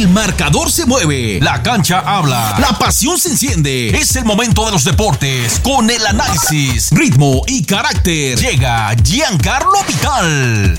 El marcador se mueve, la cancha habla, la pasión se enciende. Es el momento de los deportes con el análisis, ritmo y carácter. Llega Giancarlo Vital.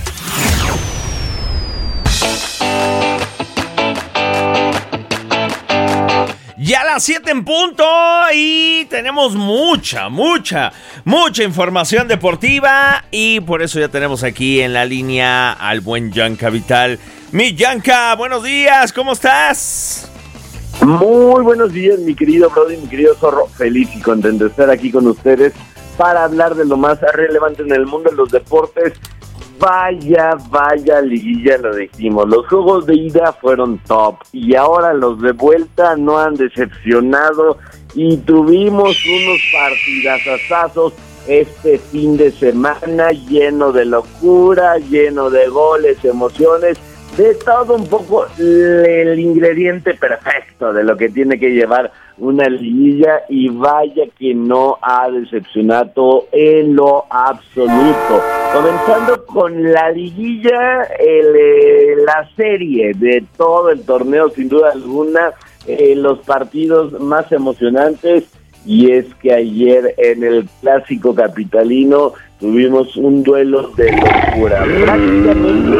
Ya a las 7 en punto y tenemos mucha información deportiva y por eso ya tenemos aquí en la línea al buen Gianca Vital. Mi Gianca, buenos días, ¿cómo estás? Muy buenos días, mi querido Brody, mi querido Zorro. Feliz y contento de estar aquí con ustedes para hablar de lo más relevante en el mundo de los deportes. Vaya liguilla, lo dijimos. Los juegos de ida fueron top y ahora los de vuelta no han decepcionado y tuvimos unos partidazazos este fin de semana lleno de locura, lleno de goles, emociones, de todo un poco el ingrediente perfecto de lo que tiene que llevar una liguilla y vaya que no ha decepcionado en lo absoluto. Comenzando con la liguilla, la serie de todo el torneo, sin duda alguna, los partidos más emocionantes, y es que ayer en el Clásico Capitalino tuvimos un duelo de locura. Prácticamente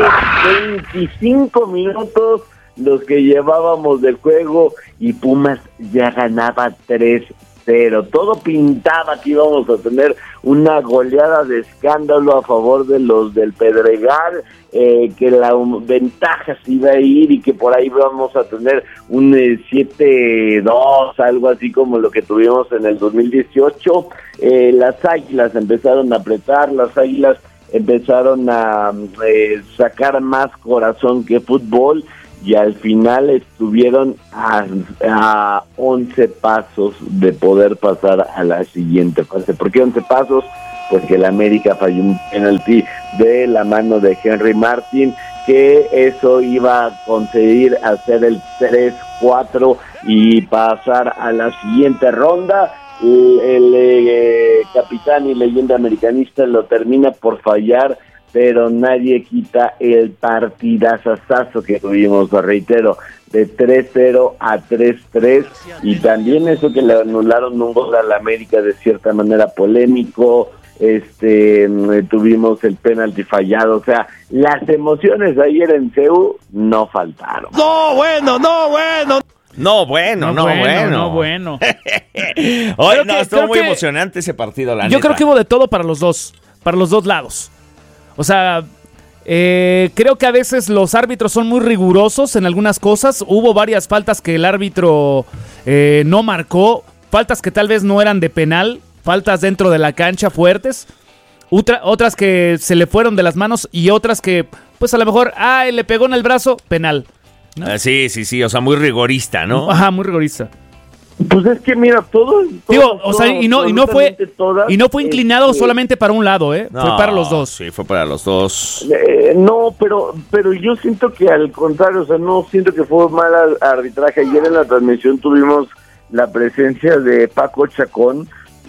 25 minutos los que llevábamos del juego y Pumas ya ganaba 3-0. Todo pintaba que íbamos a tener una goleada de escándalo a favor de los del Pedregal, que la ventaja se iba a ir y que por ahí vamos a tener un 7-2, algo así como lo que tuvimos en el 2018. Las Águilas empezaron a apretar, las Águilas empezaron a sacar más corazón que fútbol, y al final estuvieron a 11 pasos de poder pasar a la siguiente fase. ¿Por qué 11 pasos? Porque el América falló un penalti de la mano de Henry Martin, que eso iba a conseguir hacer el 3-4 y pasar a la siguiente ronda. El capitán y leyenda americanista lo termina por fallar, pero nadie quita el partidazazazo que tuvimos, lo reitero, de 3-0 a 3-3, y también eso que le anularon un gol a la América de cierta manera polémico. Tuvimos el penalti fallado, o sea, las emociones de ayer en CEU no faltaron. No bueno. Hoy estuvo muy emocionante ese partido, la neta. Yo creo que hubo de todo para los dos lados. O sea, creo que a veces los árbitros son muy rigurosos en algunas cosas. Hubo varias faltas que el árbitro no marcó, faltas que tal vez no eran de penal, faltas dentro de la cancha fuertes, otras que se le fueron de las manos y otras que, pues a lo mejor, le pegó en el brazo, penal, ¿no? Sí, o sea, muy rigorista, ¿no? Ajá, muy rigorista. Pues es que mira, y no fue inclinado solamente para un lado, No, fue para los dos. Sí, fue para los dos. No, pero yo siento que al contrario, o sea, no siento que fue mal arbitraje. Ayer en la transmisión tuvimos la presencia de Paco Chacón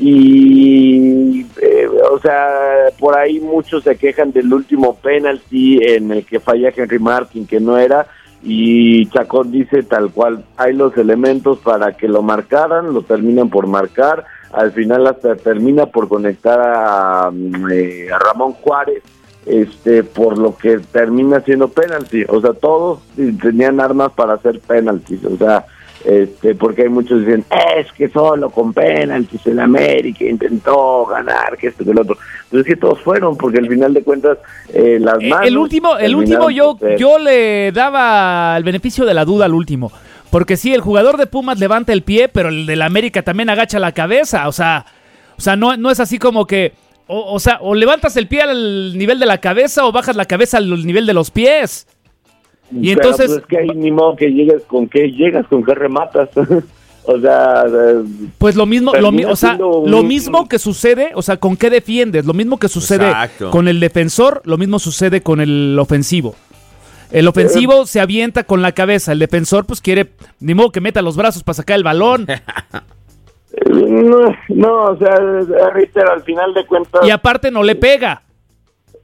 y, o sea, por ahí muchos se quejan del último penalti en el que falla Henry Martin, que no era. Y Chacón dice tal cual, hay los elementos para que lo marcaran, lo terminan por marcar, al final hasta termina por conectar a Ramón Juárez, por lo que termina siendo penalti. O sea, todos tenían armas para hacer penaltis, o sea, porque hay muchos que dicen, es que solo con penaltis el América intentó ganar, que esto, que el otro. Entonces que todos fueron, porque al final de cuentas las manos... El último yo le daba el beneficio de la duda al último, porque sí, el jugador de Pumas levanta el pie, pero el del América también agacha la cabeza, o sea no es así como que, o sea, o levantas el pie al nivel de la cabeza o bajas la cabeza al nivel de los pies. Y entonces, pues es que hay ni modo que llegas con qué rematas. O sea, pues lo mismo que sucede, o sea, ¿con qué defiendes? Lo mismo que sucede con el defensor, lo mismo sucede con el ofensivo. El ofensivo se avienta con la cabeza, el defensor pues quiere, ni modo que meta los brazos para sacar el balón. No, o sea, reitero, al final de cuentas... Y aparte no le pega.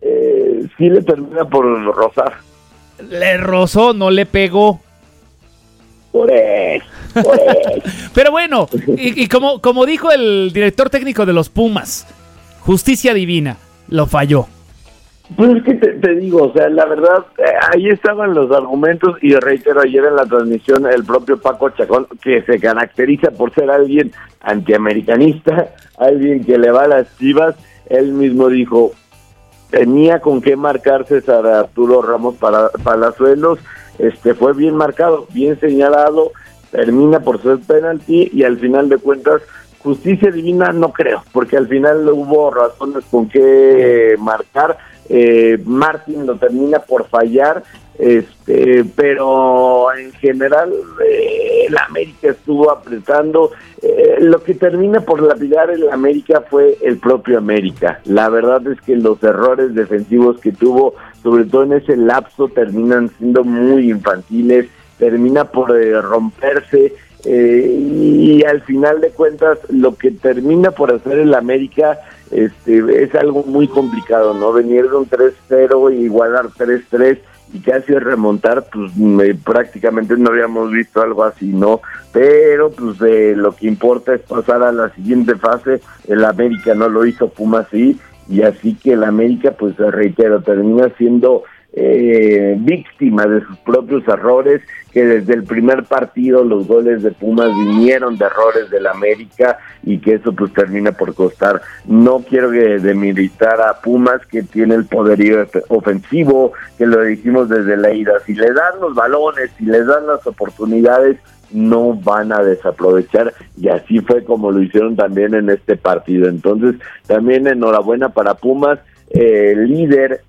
Sí le termina por rozar. Le rozó, no le pegó. Por eso. Pero bueno, y como dijo el director técnico de los Pumas, justicia divina, lo falló. Pues es que te digo, o sea, la verdad, ahí estaban los argumentos, y reitero, ayer en la transmisión el propio Paco Chacón, que se caracteriza por ser alguien antiamericanista, alguien que le va a las Chivas, él mismo dijo, tenía con qué marcar César Arturo Ramos para Palazuelos, fue bien marcado, bien señalado, termina por ser penalti, y al final de cuentas, justicia divina no creo, porque al final hubo razones con qué marcar. Martín lo termina por fallar, pero en general la América estuvo apretando. Lo que termina por lapidar el América fue el propio América. La verdad es que los errores defensivos que tuvo, sobre todo en ese lapso, terminan siendo muy infantiles, termina por romperse, y al final de cuentas lo que termina por hacer el América es algo muy complicado, ¿no? Venir de un 3-0 y igualar 3-3 y casi remontar, pues prácticamente no habíamos visto algo así, ¿no? Pero pues lo que importa es pasar a la siguiente fase. El América no lo hizo, Pumas sí, y así que el América, pues reitero, termina siendo víctima de sus propios errores, que desde el primer partido los goles de Pumas vinieron de errores del América, y que eso pues termina por costar. No quiero demeritar a Pumas, que tiene el poderío ofensivo, que lo dijimos desde la ida, si les dan los balones, si les dan las oportunidades, no van a desaprovechar, y así fue como lo hicieron también en este partido. Entonces también enhorabuena para Pumas, líder,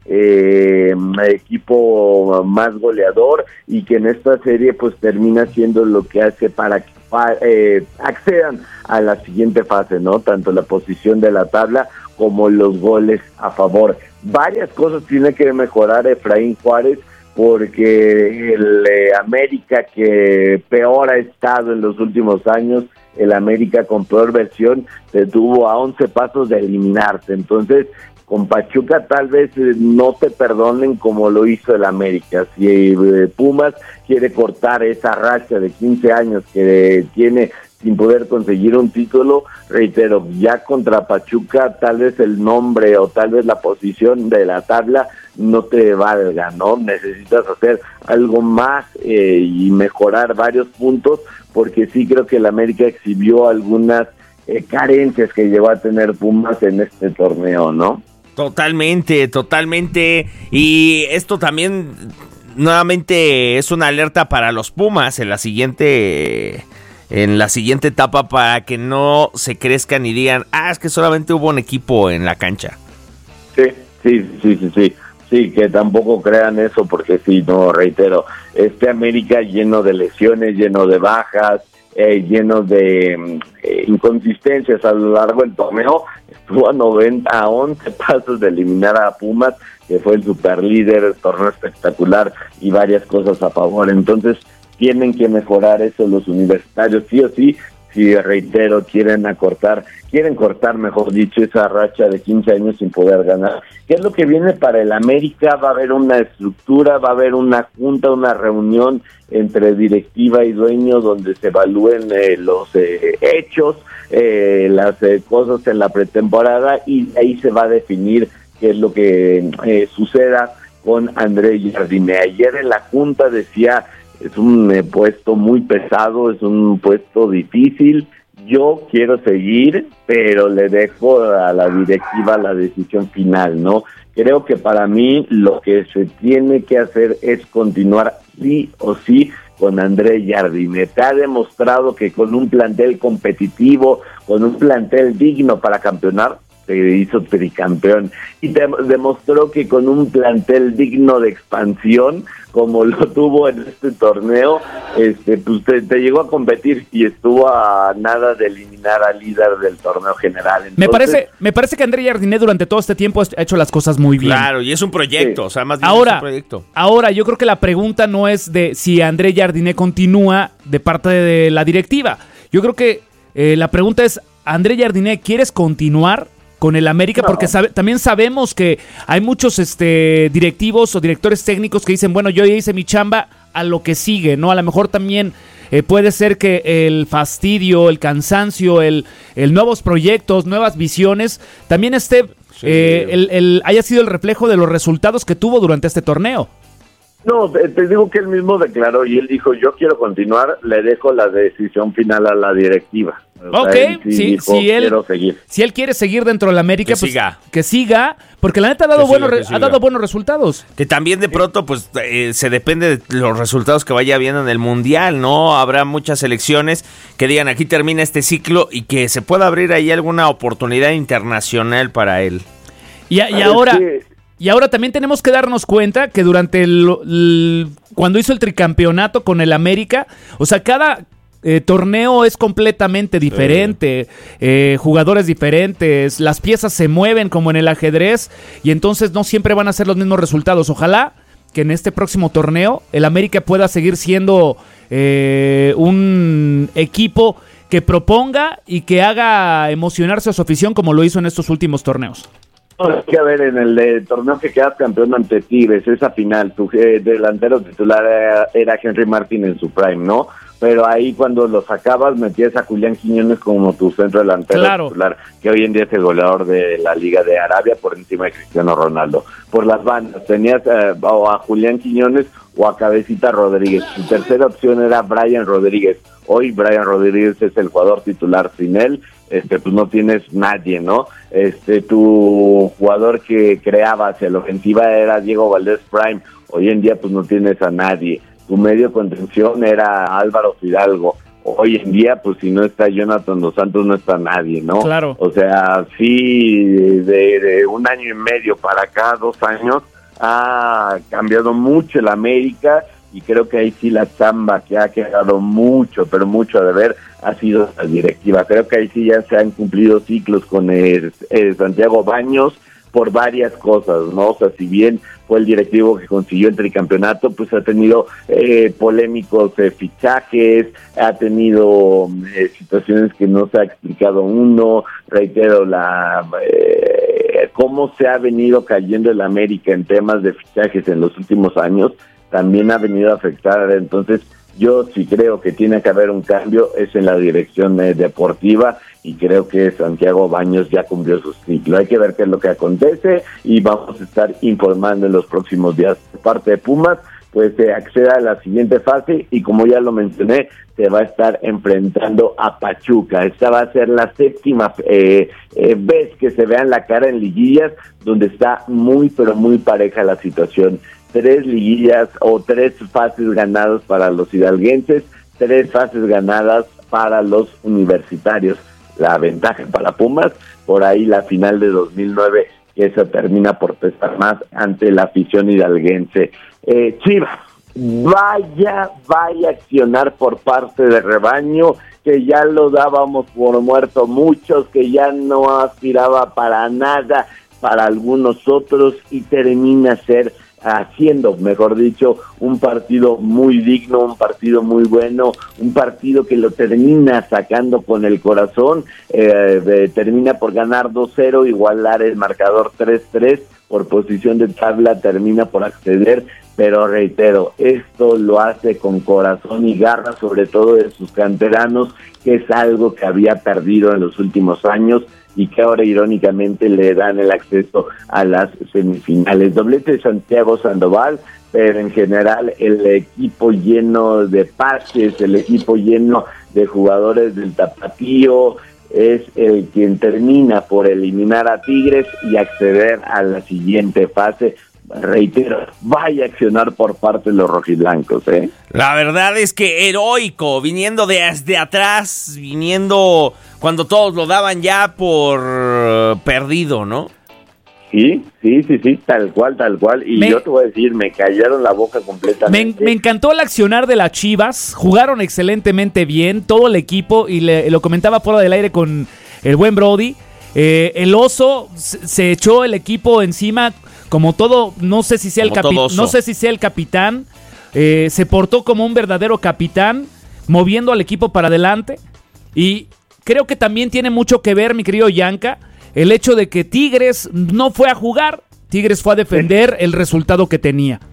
equipo más goleador, y que en esta serie pues termina siendo lo que hace para que accedan a la siguiente fase, ¿no? Tanto la posición de la tabla como los goles a favor. Varias cosas tiene que mejorar Efraín Juárez, porque el América que peor ha estado en los últimos años, el América con peor versión, se tuvo a 11 pasos de eliminarse. Entonces con Pachuca tal vez no te perdonen como lo hizo el América. Si Pumas quiere cortar esa racha de 15 años que tiene sin poder conseguir un título, reitero, ya contra Pachuca tal vez el nombre o tal vez la posición de la tabla no te valga, ¿no? Necesitas hacer algo más y mejorar varios puntos, porque sí creo que el América exhibió algunas carencias que llegó a tener Pumas en este torneo, ¿no? Totalmente. Y esto también nuevamente es una alerta para los Pumas en la siguiente etapa, para que no se crezcan y digan, es que solamente hubo un equipo en la cancha. Sí, que tampoco crean eso, porque sí, no, reitero, América lleno de lesiones, lleno de bajas, lleno de inconsistencias a lo largo del torneo, estuvo a 11 pasos de eliminar a Pumas, que fue el superlíder, el torneo espectacular y varias cosas a favor. Entonces tienen que mejorar eso los universitarios, sí o sí. Si, reitero, quieren cortar, mejor dicho, esa racha de 15 años sin poder ganar. ¿Qué es lo que viene para el América? Va a haber una estructura, va a haber una junta, una reunión entre directiva y dueños donde se evalúen los hechos, las cosas en la pretemporada, y ahí se va a definir qué es lo que suceda con André Jardine. Ayer en la junta decía, es un puesto muy pesado, es un puesto difícil, yo quiero seguir, pero le dejo a la directiva la decisión final, ¿no? Creo que para mí lo que se tiene que hacer es continuar sí o sí con André Jardine. Te ha demostrado que con un plantel competitivo, con un plantel digno para campeonar, se hizo tricampeón, y te demostró que con un plantel digno de expansión, como lo tuvo en este torneo, pues te llegó a competir y estuvo a nada de eliminar al líder del torneo general. Entonces, me parece que André Jardine durante todo este tiempo ha hecho las cosas muy bien. Claro, y es un proyecto, sí. O sea, más bien es un proyecto. Ahora, yo creo que la pregunta no es de si André Jardine continúa de parte de la directiva. Yo creo que la pregunta es, André Jardine, ¿quieres continuar con el América? Porque también sabemos que hay muchos directivos o directores técnicos que dicen, bueno, yo ya hice mi chamba, a lo que sigue, ¿no? A lo mejor también puede ser que el fastidio, el cansancio, el nuevos proyectos, nuevas visiones, también haya sido el reflejo de los resultados que tuvo durante este torneo. No, te digo que él mismo declaró y él dijo, yo quiero continuar, le dejo la decisión final a la directiva. Ok, si él quiere seguir dentro de la América, que siga, porque la neta ha dado buenos resultados. Que también de pronto, pues, se depende de los resultados que vaya viendo en el Mundial, ¿no? Habrá muchas selecciones que digan, aquí termina este ciclo y que se pueda abrir ahí alguna oportunidad internacional para él. Y ahora también tenemos que darnos cuenta que durante cuando hizo el tricampeonato con el América, o sea, cada torneo es completamente diferente, jugadores diferentes, las piezas se mueven como en el ajedrez y entonces no siempre van a ser los mismos resultados. Ojalá que en este próximo torneo el América pueda seguir siendo un equipo que proponga y que haga emocionarse a su afición como lo hizo en estos últimos torneos. Hay que ver, en el torneo que quedas campeón ante Tigres, esa final, tu delantero titular era Henry Martin en su prime, ¿no? Pero ahí cuando lo sacabas metías a Julián Quiñones como tu centro delantero titular, que hoy en día es el goleador de la Liga de Arabia por encima de Cristiano Ronaldo. Por las bandas tenías o a Julián Quiñones o a Cabecita Rodríguez. Tu tercera opción era Brian Rodríguez. Hoy Brian Rodríguez es el jugador titular, sin él pues no tienes nadie, ¿no? Tu jugador que creaba hacia la ofensiva era Diego Valdés Prime. Hoy en día pues no tienes a nadie. Tu medio contención era Álvaro Fidalgo. Hoy en día, pues si no está Jonathan Dos Santos, no está nadie, ¿no? Claro. O sea, sí, de un año y medio para acá, 2 años, ha cambiado mucho el América, y creo que ahí sí la chamba que ha quedado mucho, pero mucho a deber, ha sido la directiva. Creo que ahí sí ya se han cumplido ciclos con Santiago Baños por varias cosas, ¿no? O sea, si bien fue el directivo que consiguió el tricampeonato, pues ha tenido polémicos fichajes, ha tenido situaciones que no se ha explicado uno. Reitero, cómo se ha venido cayendo el América en temas de fichajes en los últimos años, también ha venido a afectar. Entonces, yo sí creo que tiene que haber un cambio, es en la dirección deportiva, y creo que Santiago Baños ya cumplió su ciclo. Hay que ver qué es lo que acontece y vamos a estar informando en los próximos días. Por parte de Pumas, pues se acceda a la siguiente fase y, como ya lo mencioné, se va a estar enfrentando a Pachuca. Esta va a ser la 7ª vez que se vean la cara en liguillas, donde está muy pero muy pareja la situación. 3 liguillas o 3 fases ganadas para los hidalguenses, 3 fases ganadas para los universitarios. La ventaja para Pumas, por ahí la final de 2009, que eso termina por pesar más ante la afición hidalguense. Chivas, vaya accionar por parte de rebaño, que ya lo dábamos por muerto muchos, que ya no aspiraba para nada para algunos otros, y termina haciendo, mejor dicho, un partido muy digno, un partido muy bueno, un partido que lo termina sacando con el corazón, termina por ganar 2-0, igualar el marcador 3-3, por posición de tabla termina por acceder, pero reitero, esto lo hace con corazón y garra, sobre todo de sus canteranos, que es algo que había perdido en los últimos años, y que ahora irónicamente le dan el acceso a las semifinales. Doblete de Santiago Sandoval, pero en general el equipo lleno de pases, el equipo lleno de jugadores del Tapatío, es el quien termina por eliminar a Tigres y acceder a la siguiente fase. Reitero, vaya a accionar por parte de los rojiblancos, ¿eh? La verdad es que heroico, viniendo desde atrás, viniendo cuando todos lo daban ya por perdido, ¿no? Sí, tal cual. Y yo te voy a decir, me callaron la boca completamente. Me encantó el accionar de las Chivas, jugaron excelentemente bien, todo el equipo, y lo comentaba fuera del aire con el buen Brody. El Oso se echó el equipo encima, como todo, no sé si sea el capitán, se portó como un verdadero capitán, moviendo al equipo para adelante, y creo que también tiene mucho que ver, mi querido Yanka, el hecho de que Tigres no fue a jugar, Tigres fue a defender el resultado que tenía.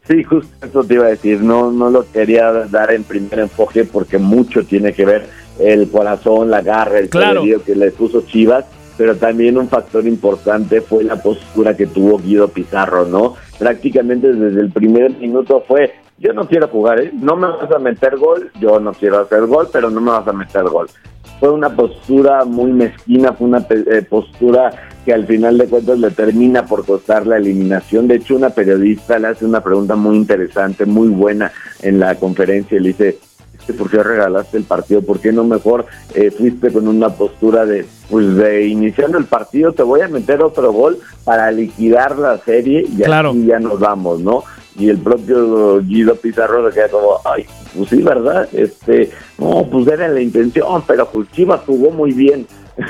Sí, justo eso te iba a decir, no lo quería dar en primer enfoque porque mucho tiene que ver el corazón, la garra, el poderío que le puso Chivas, pero también un factor importante fue la postura que tuvo Guido Pizarro, ¿no? Prácticamente desde el primer minuto fue, yo no quiero jugar, no me vas a meter gol, yo no quiero hacer gol, pero no me vas a meter gol. Fue una postura muy mezquina, fue una postura que al final de cuentas le termina por costar la eliminación. De hecho, una periodista le hace una pregunta muy interesante, muy buena en la conferencia, y le dice, ¿por qué regalaste el partido? ¿Por qué no mejor fuiste con una postura de iniciando el partido, te voy a meter otro gol para liquidar la serie y así ya nos vamos, ¿no? Y el propio Guido Pizarro se queda como, ay, pues sí, ¿verdad? No, pues era la intención, pero pues Chivas jugó muy bien.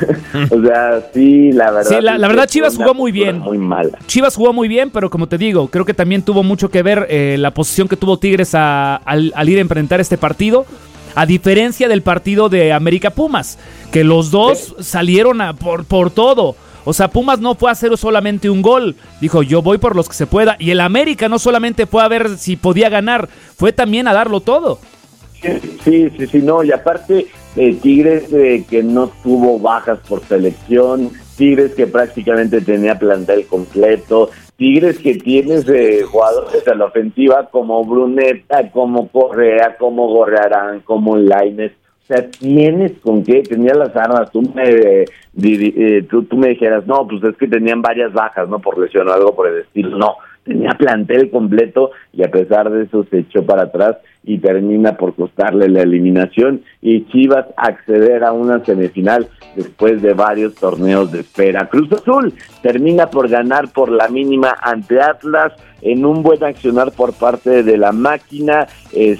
O sea, sí, la verdad. Sí, la verdad Chivas jugó muy bien. Muy mala. Chivas jugó muy bien, pero como te digo, creo que también tuvo mucho que ver la posición que tuvo Tigres al ir a enfrentar este partido. A diferencia del partido de América Pumas, que los dos salieron por todo. O sea, Pumas no fue a hacer solamente un gol. Dijo, yo voy por los que se pueda. Y el América no solamente fue a ver si podía ganar, fue también a darlo todo. Sí, no. Y aparte, Tigres que no tuvo bajas por selección, Tigres que prácticamente tenía plantel completo, Tigres que tienes jugadores a la ofensiva como Bruneta, como Correa, como Gorrearán, como Lainez. O sea, tienes con qué, tenía las armas. Tú me dijeras, no, pues es que tenían varias bajas, ¿no? Por lesión o algo por el estilo. No, tenía plantel completo y a pesar de eso se echó para atrás y termina por costarle la eliminación y Chivas acceder a una semifinal después de varios torneos de espera. Cruz Azul termina por ganar por la mínima ante Atlas en un buen accionar por parte de la máquina,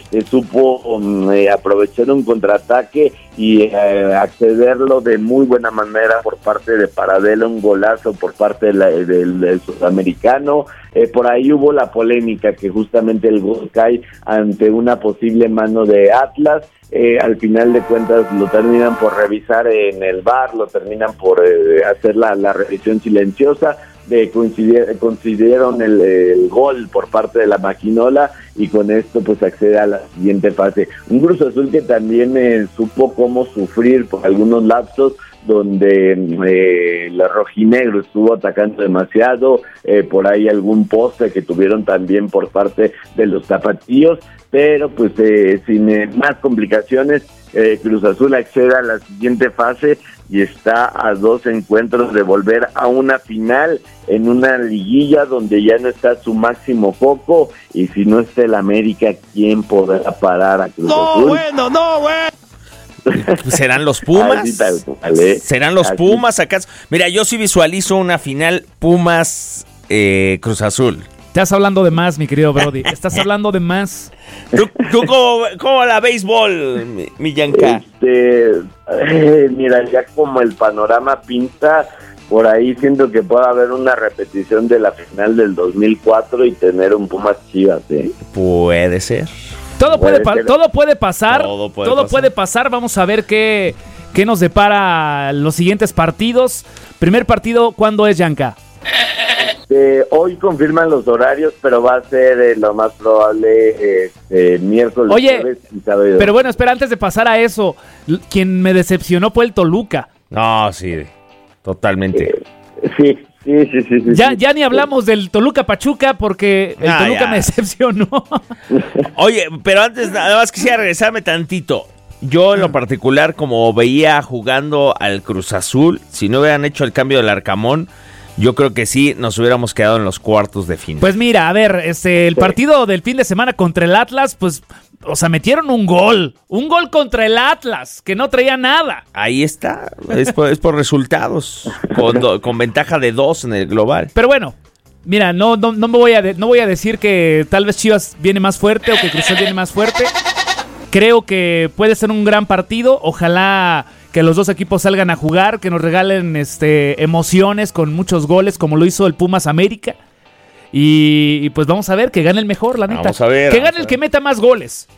supo aprovechar un contraataque y accederlo de muy buena manera por parte de Paradela, un golazo por parte del sudamericano. Por ahí hubo la polémica que justamente el gol cae ante una posible mano de Atlas. Al final de cuentas lo terminan por revisar en el VAR, lo terminan por hacer la revisión silenciosa. Consideraron el gol por parte de la Maquinola y con esto pues accede a la siguiente fase. Un Cruz Azul que también supo cómo sufrir por algunos lapsos donde la rojinegro estuvo atacando demasiado, por ahí algún poste que tuvieron también por parte de los tapatíos, pero pues sin más complicaciones Cruz Azul accede a la siguiente fase y está a 2 encuentros de volver a una final en una liguilla donde ya no está su máximo foco y si no está el América, ¿quién podrá parar a Cruz Azul? No, ¿serán los Pumas? ¿Serán los Pumas acaso? Mira, yo sí visualizo una final Pumas Cruz Azul. Estás hablando de más, mi querido Brody. Estás hablando de más. ¿Tú cómo la béisbol, mi Yanka? Mira, ya como el panorama pinta, por ahí siento que puede haber una repetición de la final del 2004 y tener un Pumas Chivas, Puede ser. Todo puede pasar. Vamos a ver qué nos depara los siguientes partidos. Primer partido, ¿cuándo es, Yanka? Hoy confirman los horarios, pero va a ser lo más probable miércoles. Oye, y sábado. Pero bueno, espera, antes de pasar a eso, quien me decepcionó fue el Toluca. No, sí, totalmente. Sí. Ya ni hablamos del Toluca Pachuca porque el Toluca me decepcionó. Oye, pero antes nada más quisiera regresarme tantito. Yo en lo particular, como veía jugando al Cruz Azul, si no hubieran hecho el cambio del Arcamón, yo creo que sí nos hubiéramos quedado en los cuartos de final. Pues mira, a ver, el partido del fin de semana contra el Atlas, pues, o sea, metieron un gol contra el Atlas, que no traía nada. Ahí está, es por resultados, con ventaja de 2 en el global. Pero bueno, mira, no voy a decir que tal vez Chivas viene más fuerte o que Cruz Azul viene más fuerte. Creo que puede ser un gran partido, ojalá que los dos equipos salgan a jugar, que nos regalen emociones con muchos goles, como lo hizo el Pumas América. Y pues vamos a ver, que gane el mejor, la neta. Vamos a ver. Que gane el que meta más goles.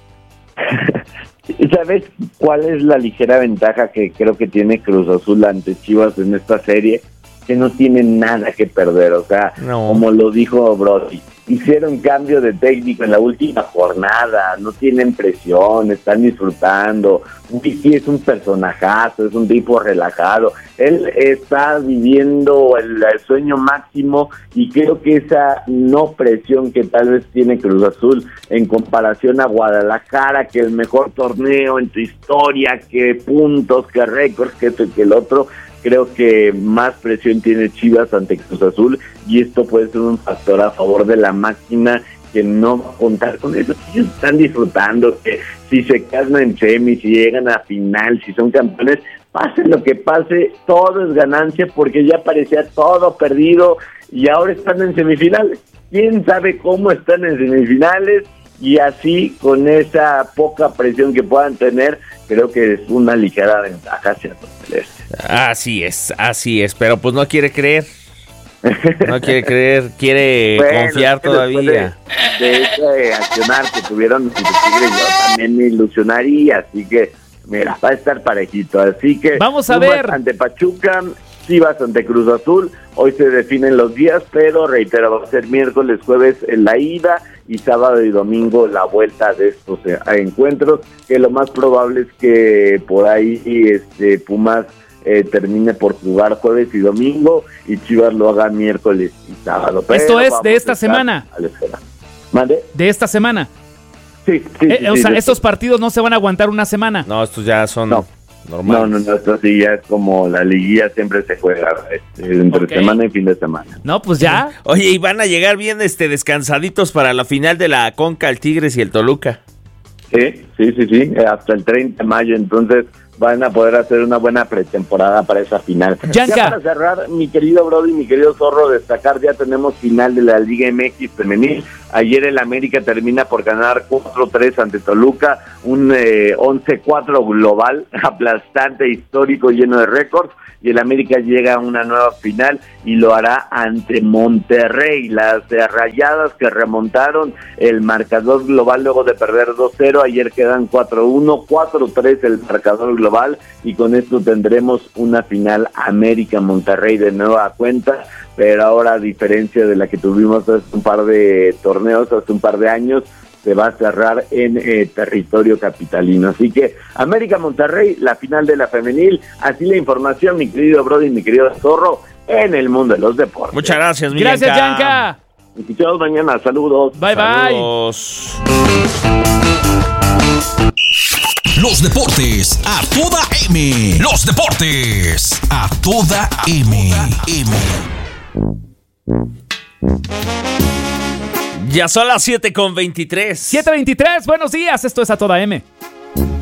¿Sabes cuál es la ligera ventaja que creo que tiene Cruz Azul ante Chivas en esta serie? Que no tiene nada que perder, o sea, como lo dijo Brody, hicieron cambio de técnico en la última jornada, no tienen presión, están disfrutando. Vicky es un personajazo, es un tipo relajado, él está viviendo el sueño máximo y creo que esa no presión que tal vez tiene Cruz Azul en comparación a Guadalajara, que el mejor torneo en tu historia, que puntos, que récords, que esto y que el otro, creo que más presión tiene Chivas ante Cruz Azul y esto puede ser un factor a favor de la máquina que no va a contar con eso. Ellos están disfrutando que si se casan en semis, si llegan a final, si son campeones, pase lo que pase, todo es ganancia porque ya parecía todo perdido y ahora están en semifinales. ¿Quién sabe cómo están en semifinales? Y así, con esa poca presión que puedan tener, creo que es una ligera ventaja hacia los celestes. Así es, pero pues no quiere creer. No quiere creer, quiere confiar todavía. De ese accionar que tuvieron los Tigres, yo también me ilusionaría, así que, mira, va a estar parejito. Así que, vamos a ver. Ante Pachuca, Chivas ante Cruz Azul, hoy se definen los días, pero reitero, va a ser miércoles, jueves en la ida y sábado y domingo la vuelta de estos encuentros, que lo más probable es que por ahí Pumas termine por jugar jueves y domingo y Chivas lo haga miércoles y sábado. Esto es de esta semana. ¿Mande? De esta semana. Sí, o sea, estos partidos no se van a aguantar una semana. No, estos ya son normales. No, esto sí ya es como la liguilla siempre se juega entre semana y fin de semana. No, pues ya. Oye, y van a llegar bien descansaditos para la final de la Conca, el Tigres y el Toluca. Sí, hasta el 30 de mayo, entonces van a poder hacer una buena pretemporada para esa final. Ya para cerrar, mi querido Brody, mi querido Zorro, destacar, ya tenemos final de la Liga MX femenil. Ayer el América termina por ganar 4-3 ante Toluca, un 11-4 global, aplastante, histórico, lleno de récords, y el América llega a una nueva final y lo hará ante Monterrey. Las Rayadas que remontaron el marcador global luego de perder 2-0, ayer quedan 4-1, 4-3 el marcador global, y con esto tendremos una final América-Monterrey de nueva cuenta, pero ahora, a diferencia de la que tuvimos hace un par de torneos, hace un par de años, se va a cerrar en territorio capitalino. Así que América-Monterrey, la final de la femenil. Así la información, mi querido Brody, mi querido Zorro, en el mundo de los deportes. Muchas gracias, mi Gracias, Yanka. Nos escuchamos mañana. Saludos. Bye, Saludos. Los deportes a toda M. Los deportes a toda M. Ya son las 7:23. 7:23, buenos días, esto es A Toda M.